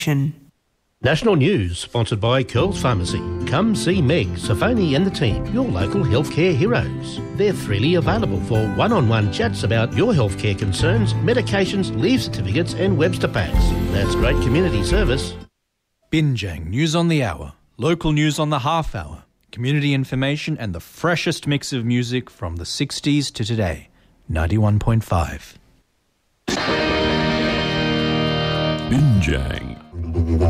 National news sponsored by Curls Pharmacy. Come see Meg, Safoni and the team, your local healthcare heroes. They're freely available for one-on-one chats about your healthcare concerns, medications, leave certificates and Webster packs. That's great community service. Binjang News on the Hour, local news on the half hour, community information and the freshest mix of music from the 60s to today. 91.5. Binjang.